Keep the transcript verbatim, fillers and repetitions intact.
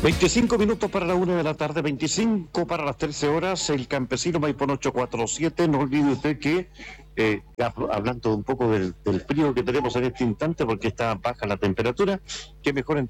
veinticinco minutos para la una de la tarde, veinticinco para las trece horas, el campesino Maipón ocho cuatro siete. No olvide usted que, eh, hablando un poco del, del frío que tenemos en este instante, porque está baja la temperatura, que mejor